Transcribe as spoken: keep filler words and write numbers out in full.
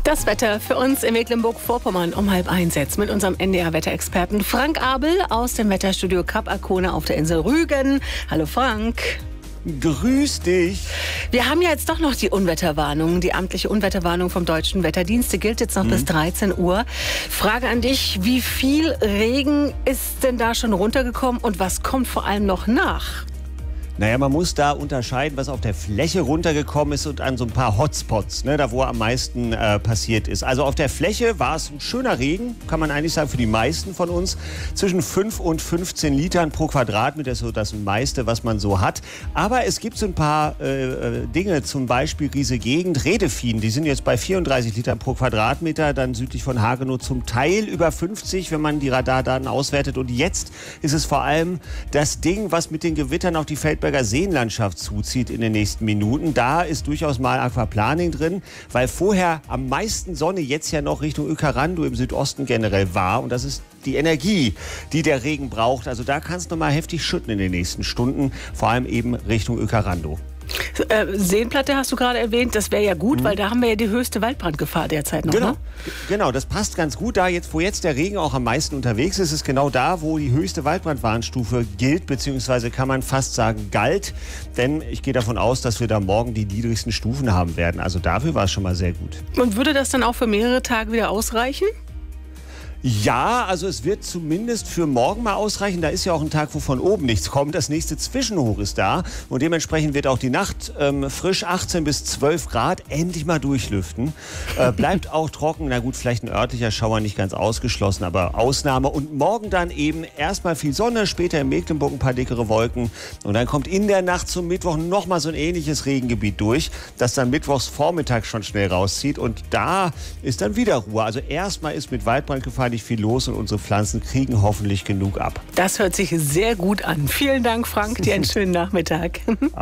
Das Wetter für uns in Mecklenburg-Vorpommern um halb eins jetzt mit unserem N D R-Wetterexperten Frank Abel aus dem Wetterstudio Kap Arkona auf der Insel Rügen. Hallo Frank. Grüß dich. Wir haben ja jetzt doch noch die Unwetterwarnung, die amtliche Unwetterwarnung vom Deutschen Wetterdienst. Die gilt jetzt noch mhm. bis dreizehn Uhr. Frage an dich, wie viel Regen ist denn da schon runtergekommen und was kommt vor allem noch nach? Naja, man muss da unterscheiden, was auf der Fläche runtergekommen ist und an so ein paar Hotspots, ne, da wo am meisten äh, passiert ist. Also auf der Fläche war es ein schöner Regen, kann man eigentlich sagen, für die meisten von uns. Zwischen fünf und fünfzehn Litern pro Quadratmeter ist so das meiste, was man so hat. Aber es gibt so ein paar äh, Dinge, zum Beispiel diese Gegend Redefien, die sind jetzt bei vierunddreißig Litern pro Quadratmeter, dann südlich von Hagenow zum Teil über fünfzig, wenn man die Radardaten auswertet. Und jetzt ist es vor allem das Ding, was mit den Gewittern auf die Feldberger Seenlandschaft zuzieht in den nächsten Minuten. Da ist durchaus mal Aquaplaning drin, weil vorher am meisten Sonne jetzt ja noch Richtung Uecker-Randow im Südosten generell war. Und das ist die Energie, die der Regen braucht. Also da kann es noch mal heftig schütten in den nächsten Stunden, vor allem eben Richtung Uecker-Randow. Äh, Seenplatte hast du gerade erwähnt, das wäre ja gut, mhm. weil da haben wir ja die höchste Waldbrandgefahr derzeit noch. Genau, ne? genau, das passt ganz gut. Da jetzt, wo jetzt der Regen auch am meisten unterwegs ist, ist genau da, wo die höchste Waldbrandwarnstufe gilt, beziehungsweise kann man fast sagen galt. Denn ich gehe davon aus, dass wir da morgen die niedrigsten Stufen haben werden. Also dafür war es schon mal sehr gut. Und würde das dann auch für mehrere Tage wieder ausreichen? Ja, also es wird zumindest für morgen mal ausreichen. Da ist ja auch ein Tag, wo von oben nichts kommt. Das nächste Zwischenhoch ist da. Und dementsprechend wird auch die Nacht ähm, frisch achtzehn bis zwölf Grad endlich mal durchlüften. Äh, bleibt auch trocken. Na gut, vielleicht ein örtlicher Schauer nicht ganz ausgeschlossen, aber Ausnahme. Und morgen dann eben erstmal viel Sonne, später in Mecklenburg ein paar dickere Wolken. Und dann kommt in der Nacht zum Mittwoch nochmal so ein ähnliches Regengebiet durch, das dann mittwochs Vormittag schon schnell rauszieht. Und da ist dann wieder Ruhe. Also erstmal ist mit Waldbrandgefahr nicht viel los und unsere Pflanzen kriegen hoffentlich genug ab. Das hört sich sehr gut an. Vielen Dank, Frank. Dir einen schönen Nachmittag.